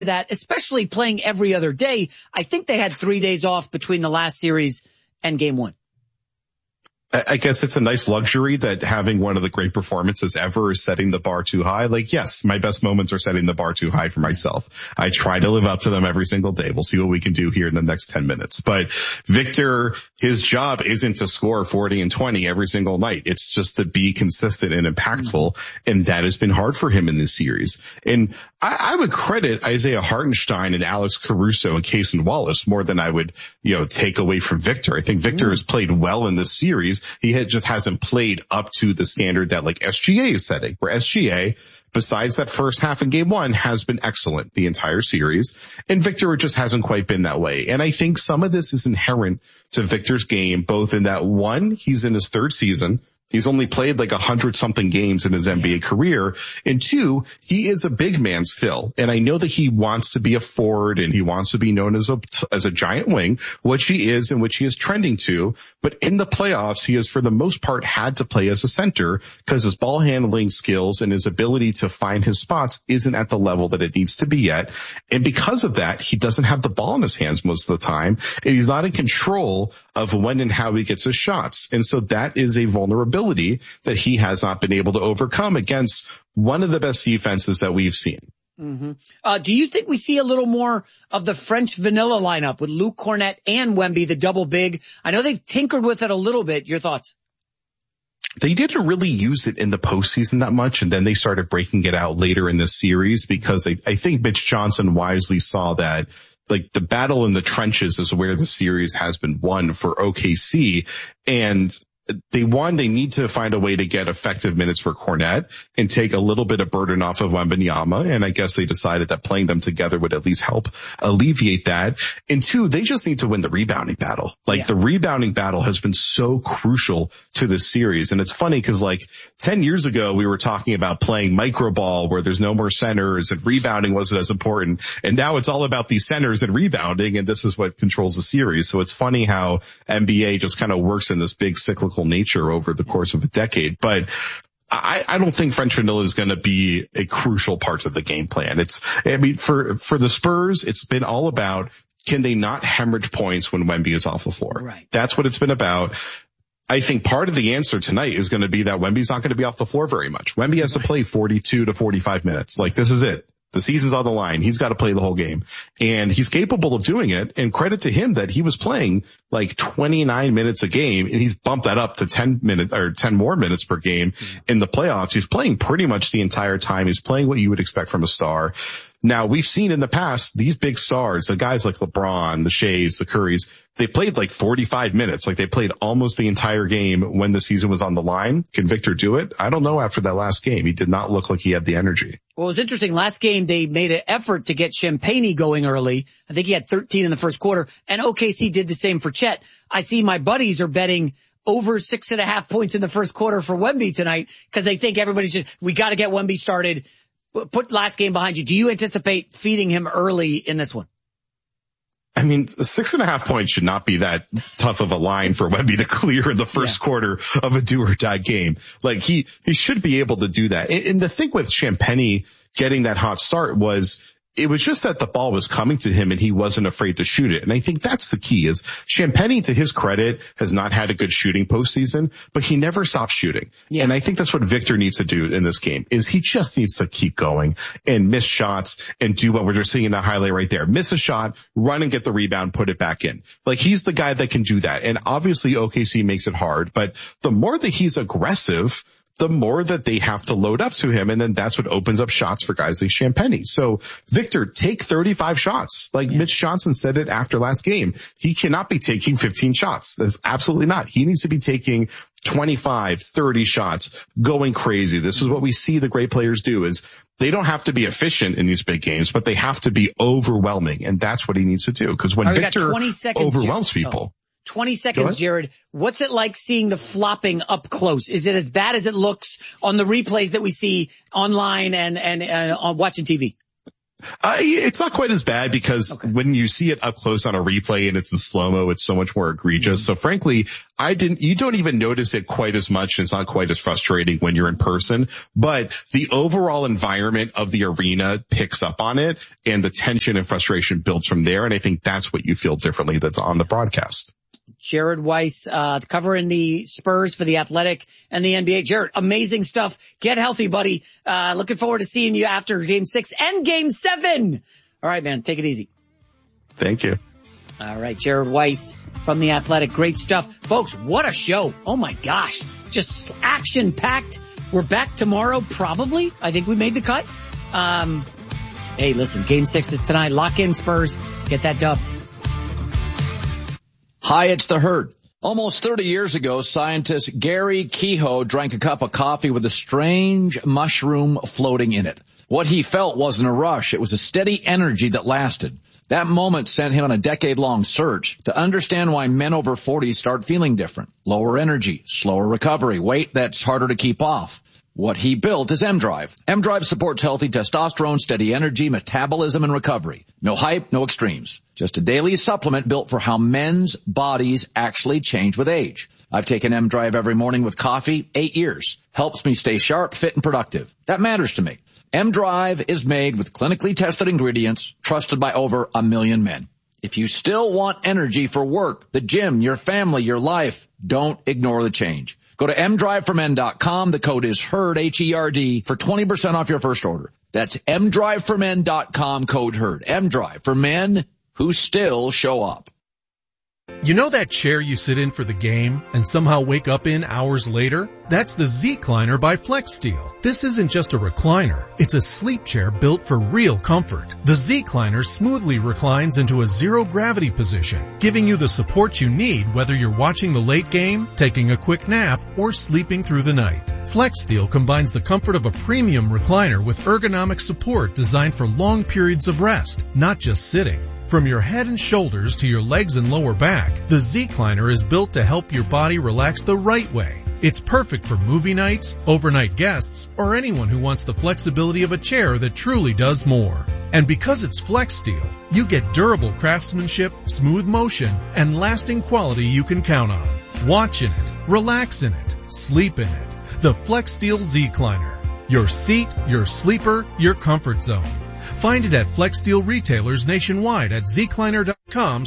that, especially playing every other day. I think they had 3 days off between the last series and game one. I guess it's a nice luxury that having one of the great performances ever is setting the bar too high. Like, yes, my best moments are setting the bar too high for myself. I try to live up to them every single day. We'll see what we can do here in the next 10 minutes. But Victor, his job isn't to score 40 and 20 every single night. It's just to be consistent and impactful. And that has been hard for him in this series. And I would credit Isaiah Hartenstein and Alex Caruso and Cason Wallace more than I would, take away from Victor. I think Victor has played well in this series. He just hasn't played up to the standard that like SGA is setting, where SGA, besides that first half in game one, has been excellent the entire series. And Victor just hasn't quite been that way. And I think some of this is inherent to Victor's game, both in that one, he's in his third season. He's only played like 100-something games in his NBA career. And two, he is a big man still. And I know that he wants to be a forward and he wants to be known as a giant wing, which he is and which he is trending to. But in the playoffs, he has for the most part had to play as a center because his ball handling skills and his ability to find his spots isn't at the level that it needs to be yet. And because of that, he doesn't have the ball in his hands most of the time. And he's not in control of when and how he gets his shots. And so that is a vulnerability that he has not been able to overcome against one of the best defenses that we've seen. Mm-hmm. Do you think we see a little more of the French vanilla lineup with Luke Kornet and Wemby, the double big? I know they've tinkered with it a little bit. Your thoughts? They didn't really use it in the postseason that much, and then they started breaking it out later in this series because I think Mitch Johnson wisely saw that like the battle in the trenches is where the series has been won for OKC, and they need to find a way to get effective minutes for Kornet and take a little bit of burden off of Wembanyama. And I guess they decided that playing them together would at least help alleviate that. And two, they just need to win the rebounding battle. The rebounding battle has been so crucial to this series. And it's funny because 10 years ago, we were talking about playing micro ball where there's no more centers and rebounding wasn't as important. And now it's all about these centers and rebounding. And this is what controls the series. So it's funny how NBA just kind of works in this big cyclical nature over the course of a decade. But I don't think French vanilla is going to be a crucial part of the game plan. For the Spurs, it's been all about, can they not hemorrhage points when Wemby is off the floor? Right. That's what it's been about. I think part of the answer tonight is going to be that Wemby's not going to be off the floor very much. Wemby has to play 42 to 45 minutes. This is it. The season's on the line. He's got to play the whole game. And he's capable of doing it. And credit to him that he was playing 29 minutes a game, and he's bumped that up to 10 more minutes per game in the playoffs. He's playing pretty much the entire time. He's playing what you would expect from a star. Now, we've seen in the past, these big stars, the guys like LeBron, the Shays, the Currys, they played 45 minutes. They played almost the entire game when the season was on the line. Can Victor do it? I don't know after that last game. He did not look like he had the energy. Well, it was interesting. Last game, they made an effort to get Champagnie going early. I think he had 13 in the first quarter, and OKC did the same for Chet. I see my buddies are betting over 6.5 points in the first quarter for Wemby tonight because they think we got to get Wemby started. Put last game behind you. Do you anticipate feeding him early in this one? I mean, 6.5 points should not be that tough of a line for Wemby to clear in the first quarter of a do or die game. He should be able to do that. And the thing with Champagnie getting that hot start was, it was just that the ball was coming to him and he wasn't afraid to shoot it. And I think that's the key is Champagnie, to his credit, has not had a good shooting postseason, but he never stops shooting. Yeah. And I think that's what Victor needs to do in this game is he just needs to keep going and miss shots and do what we're just seeing in the highlight right there. Miss a shot, run and get the rebound, put it back in. He's the guy that can do that. And obviously OKC makes it hard, but the more that he's aggressive, the more that they have to load up to him. And then that's what opens up shots for guys like Champagnie. So Victor, take 35 shots. Mitch Johnson said it after last game. He cannot be taking 15 shots. That's absolutely not. He needs to be taking 25, 30 shots, going crazy. This is what we see the great players do is they don't have to be efficient in these big games, but they have to be overwhelming. And that's what he needs to do. Because when Victor overwhelms people. 20 seconds, Jared. What's it like seeing the flopping up close? Is it as bad as it looks on the replays that we see online and on watching TV? It's not quite as bad because when you see it up close on a replay and it's in slow-mo, it's so much more egregious. So frankly, you don't even notice it quite as much. It's not quite as frustrating when you're in person, but the overall environment of the arena picks up on it and the tension and frustration builds from there. And I think that's what you feel differently that's on the broadcast. Jared Weiss, covering the Spurs for The Athletic and the NBA. Jared, amazing stuff. Get healthy, buddy. Looking forward to seeing you after Game 6 and Game 7. All right, man. Take it easy. Thank you. All right. Jared Weiss from The Athletic. Great stuff. Folks, what a show. Oh my gosh. Just action packed. We're back tomorrow, probably. I think we made the cut. Hey, listen, Game 6 is tonight. Lock in Spurs. Get that dub. Hi, it's The Herd. Almost 30 years ago, scientist Gary Kehoe drank a cup of coffee with a strange mushroom floating in it. What he felt wasn't a rush. It was a steady energy that lasted. That moment sent him on a decade-long search to understand why men over 40 start feeling different. Lower energy, slower recovery, weight that's harder to keep off. What he built is M-Drive. M-Drive supports healthy testosterone, steady energy, metabolism, and recovery. No hype, no extremes. Just a daily supplement built for how men's bodies actually change with age. I've taken M-Drive every morning with coffee, 8 years. Helps me stay sharp, fit, and productive. That matters to me. M-Drive is made with clinically tested ingredients, trusted by over 1 million men. If you still want energy for work, the gym, your family, your life, don't ignore the change. Go to mdriveformen.com. The code is HERD, H-E-R-D, for 20% off your first order. That's mdriveformen.com, code HERD. M-Drive for men who still show up. You know that chair you sit in for the game and somehow wake up in hours later? That's the Z-Cliner by FlexSteel. This isn't just a recliner. It's a sleep chair built for real comfort. The Z-Cliner smoothly reclines into a zero-gravity position, giving you the support you need whether you're watching the late game, taking a quick nap, or sleeping through the night. FlexSteel combines the comfort of a premium recliner with ergonomic support designed for long periods of rest, not just sitting. From your head and shoulders to your legs and lower back, the Z-Cliner is built to help your body relax the right way. It's perfect for movie nights, overnight guests, or anyone who wants the flexibility of a chair that truly does more. And because it's FlexSteel, you get durable craftsmanship, smooth motion, and lasting quality you can count on. Watch in it, relax in it, sleep in it. The FlexSteel Z-Cliner. Your seat, your sleeper, your comfort zone. Find it at FlexSteel retailers nationwide at zcliner.com/.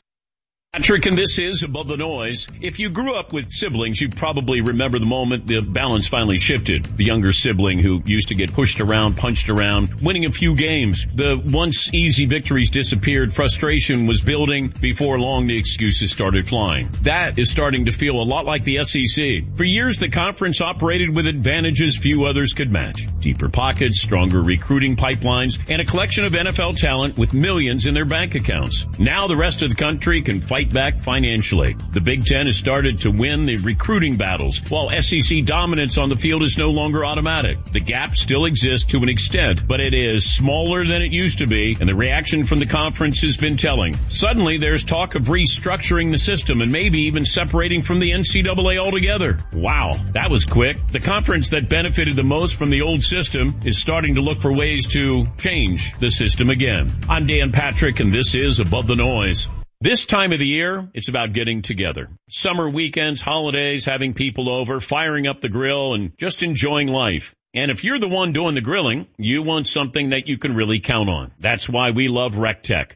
Patrick, and this is Above the Noise. If you grew up with siblings, you probably remember the moment the balance finally shifted. The younger sibling who used to get pushed around, punched around, winning a few games. The once easy victories disappeared. Frustration was building. Before long, the excuses started flying. That is starting to feel a lot like the SEC. For years, the conference operated with advantages few others could match. Deeper pockets, stronger recruiting pipelines, and a collection of NFL talent with millions in their bank accounts. Now the rest of the country can fight back financially. The Big Ten has started to win the recruiting battles, while SEC dominance on the field is no longer automatic. The gap still exists to an extent, but it is smaller than it used to be, and the reaction from the conference has been telling. Suddenly, there's talk of restructuring the system and maybe even separating from the NCAA altogether. Wow, that was quick. The conference that benefited the most from the old system is starting to look for ways to change the system again. I'm Dan Patrick, and this is Above the Noise. This time of the year, it's about getting together. Summer weekends, holidays, having people over, firing up the grill, and just enjoying life. And if you're the one doing the grilling, you want something that you can really count on. That's why we love RecTech.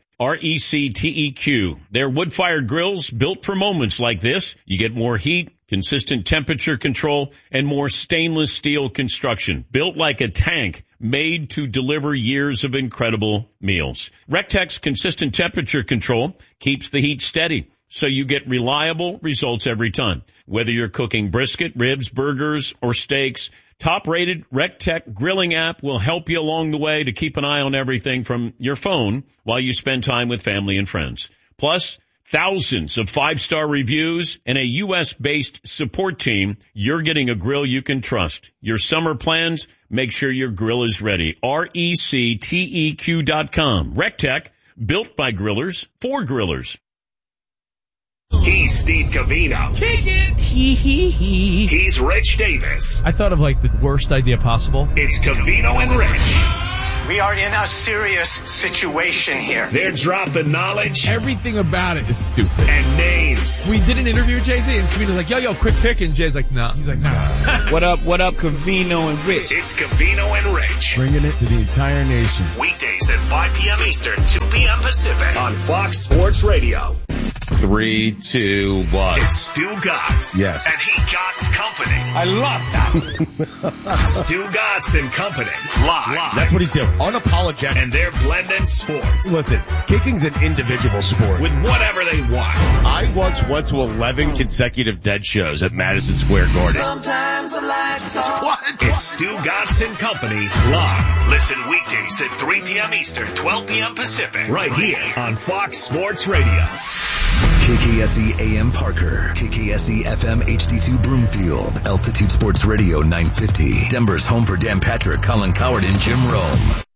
RecTeq. They're wood-fired grills built for moments like this. You get more heat, consistent temperature control, and more stainless steel construction. Built like a tank, made to deliver years of incredible meals. RecTech's consistent temperature control keeps the heat steady, so you get reliable results every time. Whether you're cooking brisket, ribs, burgers, or steaks, top-rated RecTech grilling app will help you along the way to keep an eye on everything from your phone while you spend time with family and friends. Plus, thousands of 5-star reviews and a U.S.-based support team. You're getting a grill you can trust. Your summer plans, make sure your grill is ready. RecTeq.com. RecTech, built by grillers, for grillers. He's Steve Covino. Kick it! He's Rich Davis. I thought of like the worst idea possible. It's Covino and Rich. We are in a serious situation here. They're dropping knowledge. Everything about it is stupid. And names. We did an interview with Jay-Z and Cavino's like, yo, quick pick. And Jay's like, nah. He's like, nah. What up, Cavino and Rich? It's Cavino and Rich. Bringing it to the entire nation. Weekdays at 5 p.m. Eastern, 2 p.m. Pacific on Fox Sports Radio. 3, 2, 1. It's Stu Gatz. Yes. And he Gatz Company. I love that. Stu Gatz and Company. Live. That's what he's doing. Unapologetic. And they're blending sports. Listen, kicking's an individual sport. With whatever they want. I once went to 11 consecutive Dead shows at Madison Square Garden. Sometimes I like to talk. What? It's Stu Gatz and Company live. Listen weekdays at 3 p.m. Eastern, 12 p.m. Pacific. Right here on Fox Sports Radio. KKSE AM Parker, KKSE FM HD2 Broomfield, Altitude Sports Radio 950, Denver's home for Dan Patrick, Colin Coward, and Jim Rome.